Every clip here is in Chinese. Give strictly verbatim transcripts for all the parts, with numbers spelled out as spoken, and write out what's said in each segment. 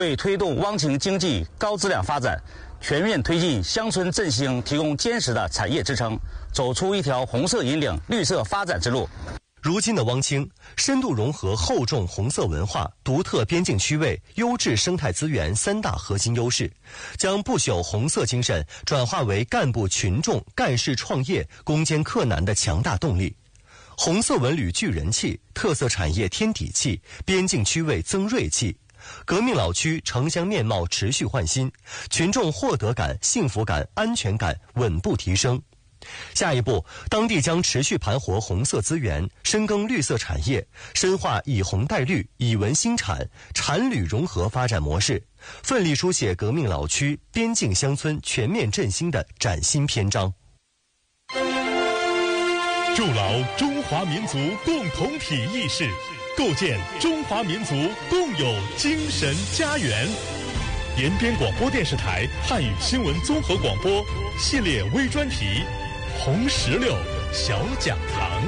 为推动汪情经济高质量发展，全面推进乡村振兴提供坚实的产业支撑，走出一条红色引领绿色发展之路。 如今的汪清，深度融合厚重红色文化、独特边境区位、优质生态资源三大核心优势，将不朽红色精神转化为干部群众干事创业攻坚克难的强大动力。红色文旅聚人气，特色产业添底气，边境区位增锐气。革命老区城乡面貌持续焕新，群众获得感、幸福感、安全感稳步提升。下一步，当地将持续盘活红色资源，深耕绿色产业，深化以红带绿、以文新产、产旅融合发展模式，奋力书写革命老区边境乡村全面振兴的崭新篇章。 筑牢中华民族共同体意识，构建中华民族共有精神家园。延边广播电视台汉语新闻综合广播系列微专题《红石榴小讲堂》。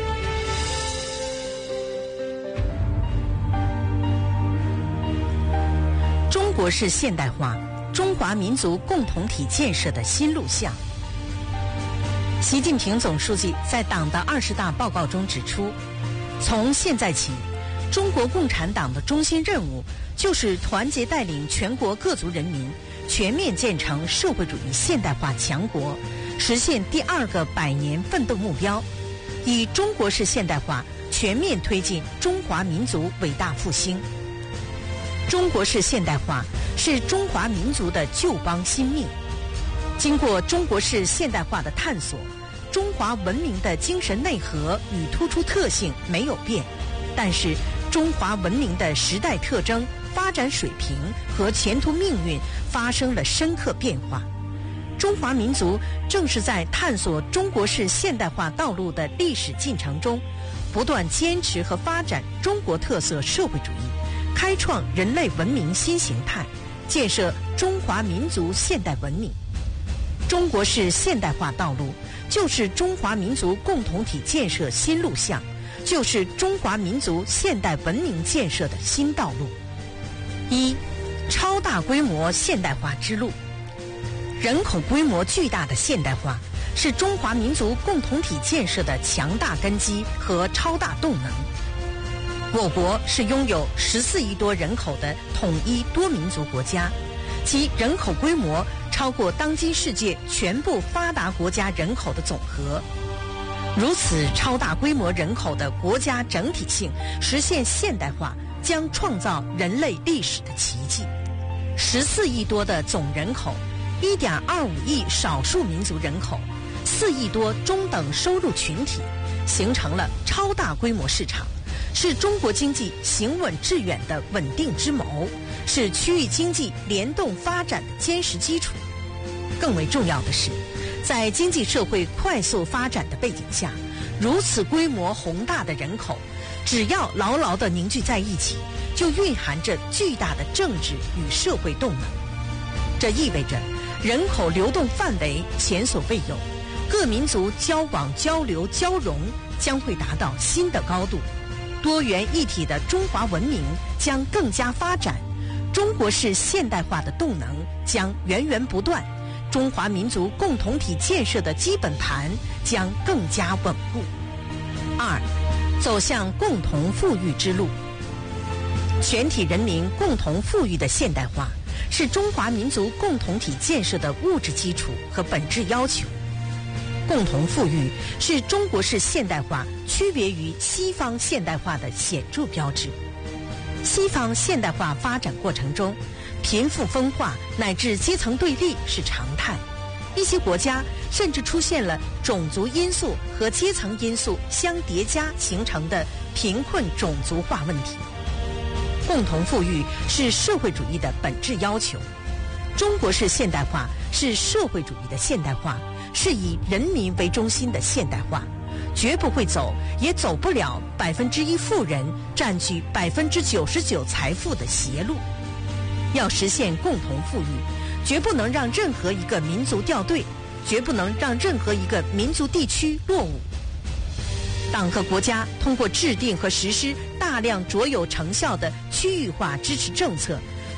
中国式现代化，中华民族共同体建设的新路向。习近平总书记在党的二十大报告中指出，从现在起，中国共产党的中心任务就是团结带领全国各族人民全面建成社会主义现代化强国，实现第二个百年奋斗目标，以中国式现代化全面推进中华民族伟大复兴。中国式现代化是中华民族的旧邦新命。经过中国式现代化的探索，中华文明的精神内核与突出特性没有变，但是中华文明的时代特征、发展水平和前途命运发生了深刻变化。中华民族正是在探索中国式现代化道路的历史进程中，不断坚持和发展中国特色社会主义，开创人类文明新形态，建设中华民族现代文明。中国式现代化道路就是中华民族共同体建设新路向，就是中华民族现代文明建设的新道路。一、超大规模现代化之路。人口规模巨大的现代化是中华民族共同体建设的强大根基和超大动能。我国是拥有十四亿多人口的统一多民族国家，其人口规模超过当今世界全部发达国家人口的总和。如此超大规模人口的国家整体性实现现代化，将创造人类历史的奇迹。十四亿多的总人口，一点二五亿少数民族人口，四亿多中等收入群体，形成了超大规模市场，是中国经济行稳致远的稳定之谋，是区域经济联动发展的坚实基础。更为重要的是，在经济社会快速发展的背景下，如此规模宏大的人口，只要牢牢地凝聚在一起，就蕴含着巨大的政治与社会动能。这意味着人口流动范围前所未有，各民族交往交流交融将会达到新的高度，多元一体的中华文明将更加发展，中国式现代化的动能将源源不断，中华民族共同体建设的基本盘将更加稳固。二、走向共同富裕之路。全体人民共同富裕的现代化是中华民族共同体建设的物质基础和本质要求。共同富裕是中国式现代化区别于西方现代化的显著标志。西方现代化发展过程中，贫富分化乃至阶层对立是常态，一些国家甚至出现了种族因素和阶层因素相叠加形成的贫困种族化问题。共同富裕是社会主义的本质要求。中国式现代化是社会主义的现代化，是以人民为中心的现代化，绝不会走，也走不了百分之一富人占据百分之九十九财富的邪路。要实现共同富裕，绝不能让任何一个民族掉队，绝不能让任何一个民族地区落伍。党和国家通过制定和实施大量卓有成效的区域化支持政策，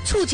促进